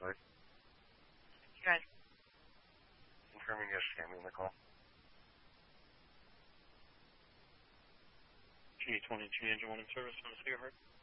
flight. Good. Confirming yes, Sammy in the call. G22 engine 1 in service, 1 gigahertz.